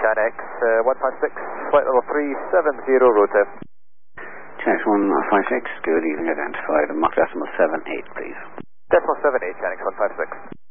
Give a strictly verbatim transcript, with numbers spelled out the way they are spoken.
Chanex uh, one five six, flight level three seven zero, rota. Chanex one five six, good evening, identified, Mach decimal seven eight, please. Decimal seven eight, Chanex one five six.